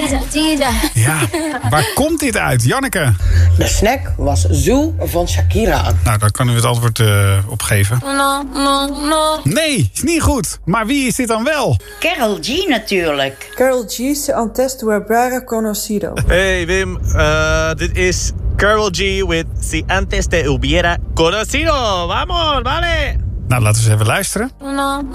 Ja, waar komt dit uit, Janneke? De snack was Zoo van Shakira. Nou, daar kan u het antwoord op geven. Nee, is niet goed. Maar wie is dit dan wel? Karol G natuurlijk. Karol G se antes tu habrá conocido. Hey Wim, dit is Karol G with Si Antes Te Hubiera Conocido. Vamos, vale! Nou, laten we eens even luisteren.